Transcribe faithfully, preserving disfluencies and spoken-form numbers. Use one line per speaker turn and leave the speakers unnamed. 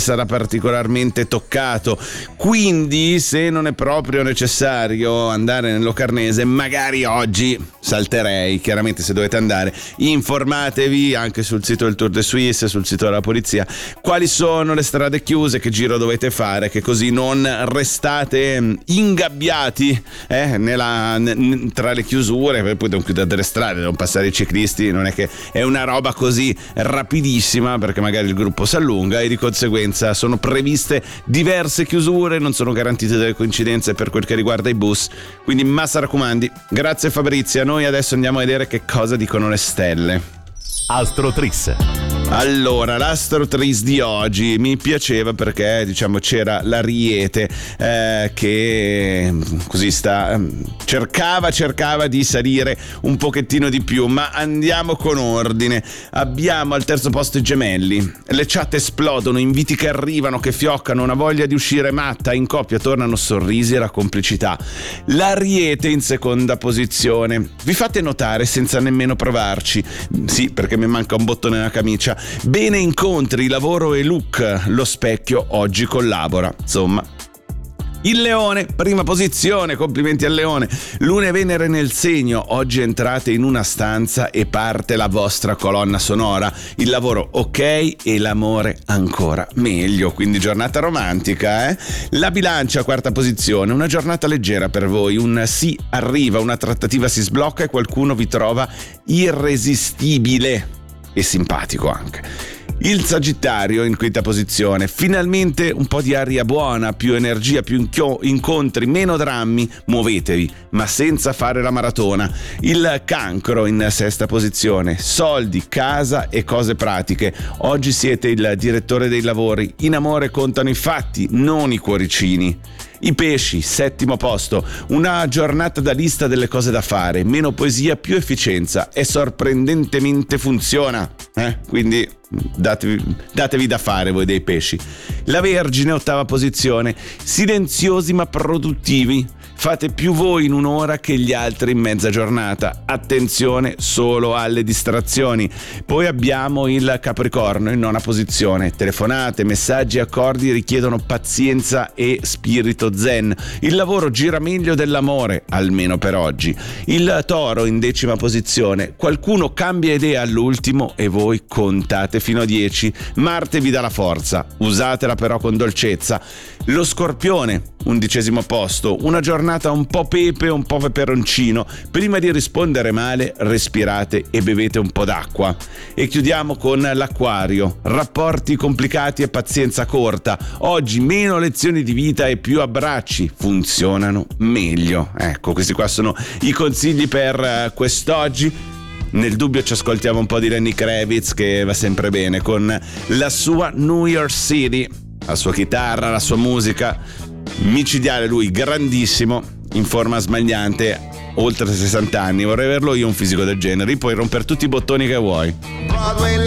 sarà particolarmente toccato, quindi se non è proprio necessario andare nel Locarnese, magari oggi salterei. Chiaramente, se dovete andare, informatevi anche sul sito del Tour de Suisse, sul sito della polizia, quali sono le strade chiuse, che giro dovete fare, che così non restate ingabbiati eh, nella, n- tra le chiusure. Poi devono chiudere le strade, devono passare i ciclisti, non è che è una roba così rapidissima, perché magari il gruppo si allunga e di conseguenza sono previste diverse chiusure, non sono garantite delle coincidenze per quel che riguarda i bus, quindi massa raccomandi. Grazie Fabrizia, noi adesso andiamo a vedere che cosa dicono le stelle.
Astrotris.
Allora, l'Astrotris di oggi mi piaceva perché, diciamo, c'era l'Ariete eh, che così sta cercava cercava di salire un pochettino di più, ma andiamo con ordine. Abbiamo al terzo posto i Gemelli. Le chat esplodono, inviti che arrivano, che fioccano, una voglia di uscire matta, in coppia tornano sorrisi e la complicità. L'Ariete in seconda posizione. Vi fate notare senza nemmeno provarci. Sì, perché mi manca un bottone nella camicia. Bene incontri, lavoro e look, lo specchio oggi collabora. Insomma, il Leone, prima posizione, complimenti al Leone. Luna e Venere nel segno, oggi entrate in una stanza e parte la vostra colonna sonora. Il lavoro ok e l'amore ancora meglio, quindi giornata romantica, eh? La Bilancia, quarta posizione, una giornata leggera per voi, un sì arriva, una trattativa si sblocca e qualcuno vi trova irresistibile e simpatico anche. Il Sagittario in quinta posizione, finalmente un po' di aria buona, più energia, più inchio- incontri, meno drammi, muovetevi, ma senza fare la maratona. Il Cancro in sesta posizione, soldi, casa e cose pratiche. Oggi siete il direttore dei lavori, in amore contano i fatti, non i cuoricini. I Pesci, settimo posto, una giornata da lista delle cose da fare, meno poesia, più efficienza e sorprendentemente funziona, eh? Quindi datevi, datevi da fare voi dei Pesci. La Vergine, ottava posizione, silenziosi ma produttivi. Fate più voi in un'ora che gli altri in mezza giornata. Attenzione solo alle distrazioni. Poi abbiamo il Capricorno in nona posizione. Telefonate, messaggi e accordi richiedono pazienza e spirito zen. Il lavoro gira meglio dell'amore, almeno per oggi. Il Toro in decima posizione. Qualcuno cambia idea all'ultimo e voi contate fino a dieci. Marte vi dà la forza, usatela però con dolcezza. Lo Scorpione, undicesimo posto. Una giornata un po' pepe, un po' peperoncino. Prima di rispondere male, respirate e bevete un po' d'acqua. E chiudiamo con l'Acquario. Rapporti complicati e pazienza corta. Oggi meno lezioni di vita e più abbracci. Funzionano meglio. Ecco, questi qua sono i consigli per quest'oggi. Nel dubbio ci ascoltiamo un po' di Lenny Kravitz, che va sempre bene con la sua New York City, la sua chitarra, la sua musica. Micidiale lui, grandissimo, in forma smagliante, oltre sessanta anni. Vorrei averlo io un fisico del genere, puoi rompere tutti i bottoni che vuoi.
Broadway